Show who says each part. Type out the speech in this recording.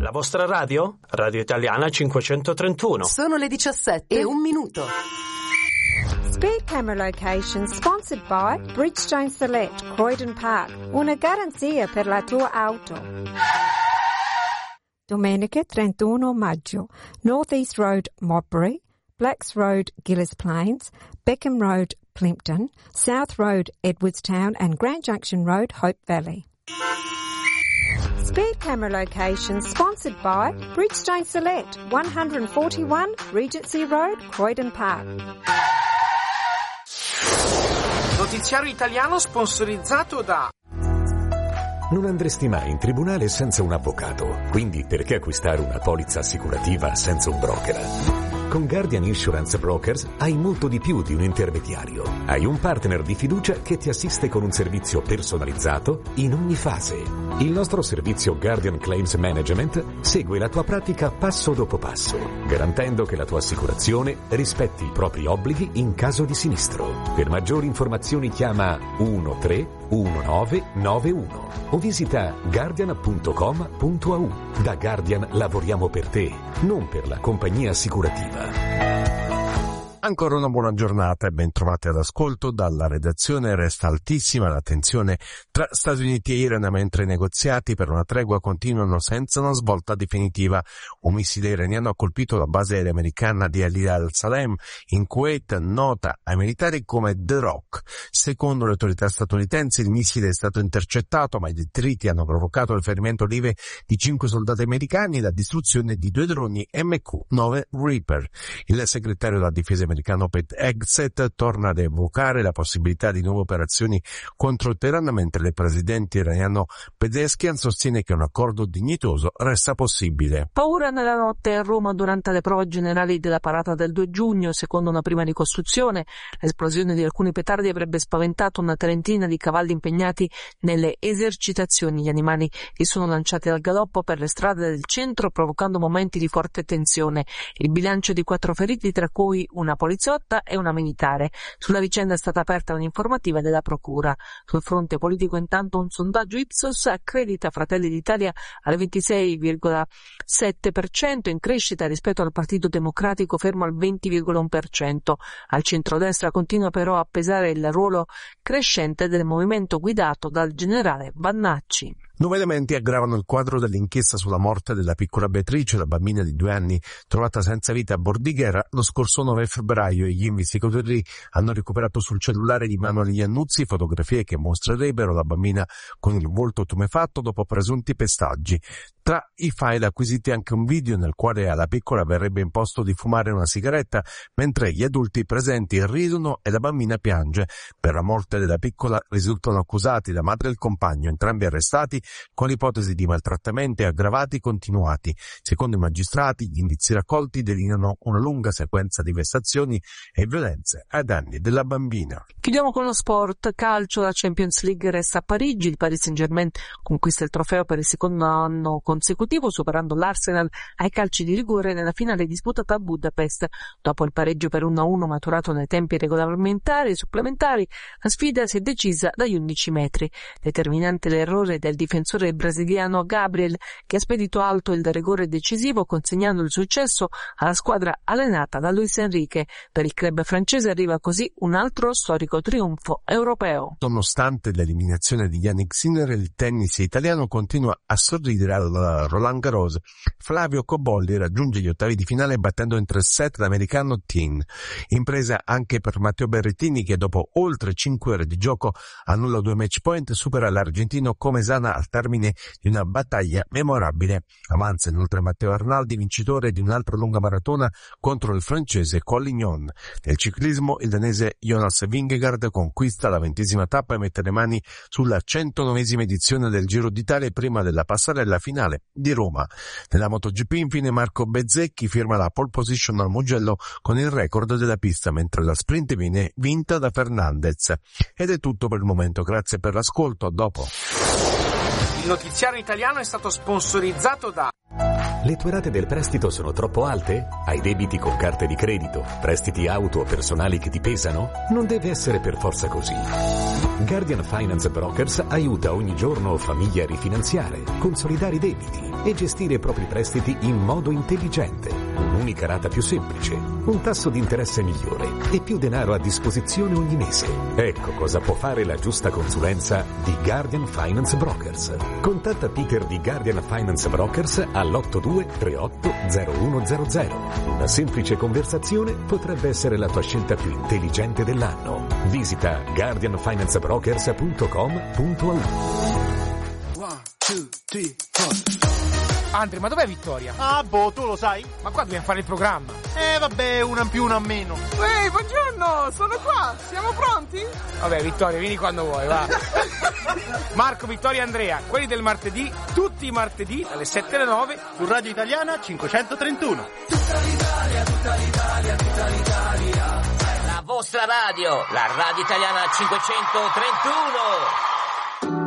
Speaker 1: La vostra radio? Radio Italiana 531.
Speaker 2: Sono le 17:01.
Speaker 3: Speed camera location sponsored by Bridgestone Select, Croydon Park. Una garanzia per la tua auto. Domenica 31 maggio. North East Road, Modbury. Blacks Road, Gillis Plains. Beckham Road, Plimpton. South Road, Edwardstown. And Grand Junction Road, Hope Valley. Speed camera location sponsored by Bridgestone Select, 141 Regency Road, Croydon Park.
Speaker 4: Notiziario italiano sponsorizzato da...
Speaker 5: Non andresti mai in tribunale senza un avvocato, quindi perché acquistare una polizza assicurativa senza un broker? Con Guardian Insurance Brokers hai molto di più di un intermediario. Hai un partner di fiducia che ti assiste con un servizio personalizzato in ogni fase. Il nostro servizio Guardian Claims Management segue la tua pratica passo dopo passo, garantendo che la tua assicurazione rispetti i propri obblighi in caso di sinistro. Per maggiori informazioni chiama 131991 o visita guardian.com.au. Da Guardian lavoriamo per te, non per la compagnia assicurativa.
Speaker 6: Ancora una buona giornata e ben trovati all'ascolto. Dalla redazione resta altissima la tensione tra Stati Uniti e Iran, mentre i negoziati per una tregua continuano senza una svolta definitiva. Un missile iraniano ha colpito la base aerea americana di Al-Salem in Kuwait, nota ai militari come The Rock. Secondo le autorità statunitensi il missile è stato intercettato, ma i detriti hanno provocato il ferimento lieve di 5 soldati americani e la distruzione di 2 droni MQ-9 Reaper. Il segretario della difesa americano Pete Hegseth torna ad evocare la possibilità di nuove operazioni contro Teheran, mentre il presidente iraniano Pezeshkian sostiene che un accordo dignitoso resta possibile.
Speaker 7: Paura nella notte a Roma durante le prove generali della parata del 2 giugno. Secondo una prima ricostruzione, l'esplosione di alcuni petardi avrebbe spaventato una trentina di cavalli impegnati nelle esercitazioni. Gli animali si sono lanciati al galoppo per le strade del centro, provocando momenti di forte tensione. Il bilancio di 4 feriti, tra cui una poliziotta e una militare. Sulla vicenda è stata aperta un'informativa della procura. Sul fronte politico intanto un sondaggio Ipsos accredita Fratelli d'Italia al 26,7%, in crescita rispetto al Partito Democratico fermo al 20,1%. Al centrodestra continua però a pesare il ruolo crescente del movimento guidato dal generale Vannacci.
Speaker 6: Nuovi elementi aggravano il quadro dell'inchiesta sulla morte della piccola Beatrice, la bambina di 2 anni trovata senza vita a Bordighera lo scorso 9 febbraio. Gli investigatori hanno recuperato sul cellulare di Manuel Iannuzzi fotografie che mostrerebbero la bambina con il volto tumefatto dopo presunti pestaggi. Tra i file acquisiti anche un video nel quale alla piccola verrebbe imposto di fumare una sigaretta, mentre gli adulti presenti ridono e la bambina piange. Per la morte della piccola risultano accusati la madre e il compagno, entrambi arrestati con ipotesi di maltrattamenti aggravati continuati. Secondo i magistrati, gli indizi raccolti delineano una lunga sequenza di vessazioni e violenze ai danni della bambina.
Speaker 7: Chiudiamo con lo sport calcio. La Champions League resta a Parigi. Il Paris Saint-Germain conquista il trofeo per il secondo anno consecutivo, superando l'Arsenal ai calci di rigore nella finale disputata a Budapest. Dopo il pareggio per 1-1 maturato nei tempi regolamentari e supplementari, la sfida si è decisa dagli 11 metri. Determinante l'errore del difensore brasiliano Gabriel, che ha spedito alto il rigore decisivo, consegnando il successo alla squadra allenata da Luis Enrique. Per il club francese arriva così un altro storico trionfo europeo.
Speaker 6: Nonostante l'eliminazione di Yannick Sinner, il tennis italiano continua a sorridere al Roland Garros. Flavio Cobolli raggiunge gli ottavi di finale battendo in 3 set l'americano Thiem. Impresa anche per Matteo Berrettini, che dopo oltre 5 ore di gioco annulla 2 match point e supera l'argentino Comesana al termine di una battaglia memorabile. Avanza inoltre Matteo Arnaldi, vincitore di un'altra lunga maratona contro il francese Collignon. Nel ciclismo il danese Jonas Vingegaard conquista la 20ª tappa e mette le mani sulla 109ª edizione del Giro d'Italia prima della passerella finale di Roma. Nella MotoGP infine Marco Bezzecchi firma la pole position al Mugello con il record della pista, mentre la sprint viene vinta da Fernandez. Ed è tutto per il momento, grazie per l'ascolto, a dopo.
Speaker 4: Il notiziario italiano è stato sponsorizzato da
Speaker 5: Le tue rate del prestito sono troppo alte? Hai debiti con carte di credito, prestiti auto o personali che ti pesano? Non deve essere per forza così. Guardian Finance Brokers aiuta ogni giorno famiglie a rifinanziare, consolidare i debiti e gestire i propri prestiti in modo intelligente. Un'unica rata più semplice, un tasso di interesse migliore e più denaro a disposizione ogni mese. Ecco cosa può fare la giusta consulenza di Guardian Finance Brokers. Contatta Peter di Guardian Finance Brokers all'82 38 0100. Una semplice conversazione potrebbe essere la tua scelta più intelligente dell'anno. Visita guardianfinancebrokers.com.au.
Speaker 4: Andre, ma dov'è Vittoria?
Speaker 8: Ah, tu lo sai?
Speaker 4: Ma qua dobbiamo fare il programma.
Speaker 8: Vabbè, una in più, una in meno.
Speaker 9: Ehi, buongiorno, sono qua, siamo pronti?
Speaker 4: Vabbè, Vittoria, vieni quando vuoi, va. Marco, Vittoria e Andrea, quelli del martedì, tutti i martedì, dalle 7 alle 9,
Speaker 8: su Radio Italiana 531.
Speaker 10: Tutta l'Italia, tutta l'Italia, tutta l'Italia. La vostra radio, la Radio Italiana 531.